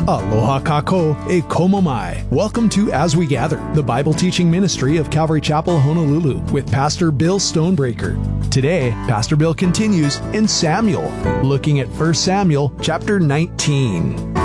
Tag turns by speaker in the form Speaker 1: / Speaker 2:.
Speaker 1: Aloha kako e komo mai. Welcome to As We Gather, the Bible teaching ministry of Calvary Chapel, Honolulu, with Pastor Bill Stonebreaker. Today, Pastor Bill continues in Samuel, looking at 1 Samuel chapter 19.